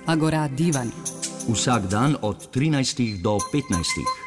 Agora Divan. Vsak dan od 13 do 15.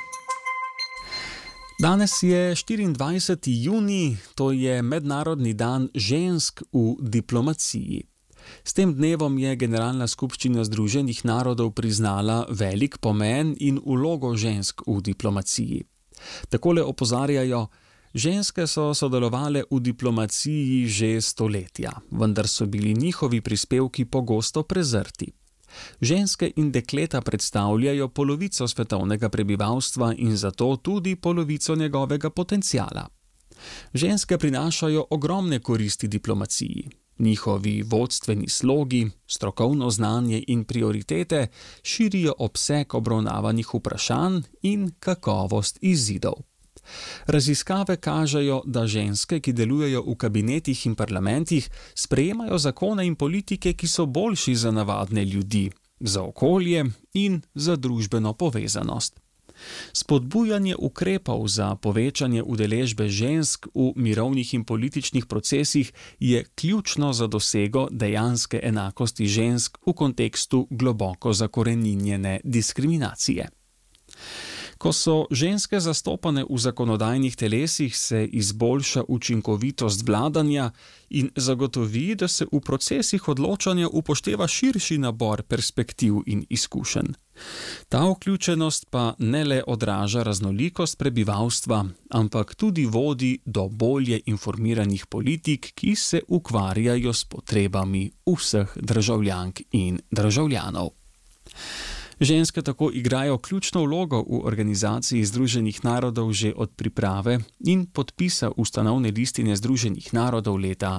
Danes je 24. junij, to je Mednarodni dan žensk v diplomaciji. S tem dnevom je Generalna skupščina Združenih narodov priznala velik pomen in vlogo žensk v diplomaciji. Takole opozarjajo: ženske so sodelovale v diplomaciji že stoletja, vendar so bili njihovi prispevki pogosto prezrti. Ženske in dekleta predstavljajo polovico svetovnega prebivalstva in zato tudi polovico njegovega potenciala. Ženske prinašajo ogromne koristi diplomaciji. Njihovi vodstveni slogi, strokovno znanje in prioritete širijo obseg obravnavanih vprašanj in kakovost izidov. Raziskave kažejo, da ženske, ki delujejo v kabinetih in parlamentih, sprejemajo zakone in politike, ki so boljši za navadne ljudi, za okolje in za družbeno povezanost. Spodbujanje ukrepov za povečanje udeležbe žensk v mirovnih in političnih procesih je ključno za dosego dejanske enakosti žensk v kontekstu globoko zakoreninjene diskriminacije. Ko so ženske zastopane v zakonodajnih telesih, se izboljša učinkovitost vladanja in zagotovi, da se v procesih odločanja upošteva širši nabor perspektiv in izkušenj. Ta vključenost pa ne le odraža raznolikost prebivalstva, ampak tudi vodi do bolje informiranih politik, ki se ukvarjajo s potrebami vseh državljank in državljanov. Ženske tako igrajo ključno vlogo v Organizaciji Združenih narodov že od priprave in podpisa ustanovne listine Združenih narodov leta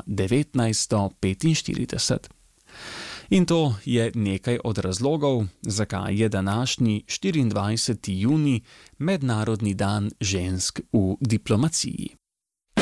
1945. In to je nekaj od razlogov, zakaj je današnji 24. junij Mednarodni dan žensk v diplomaciji.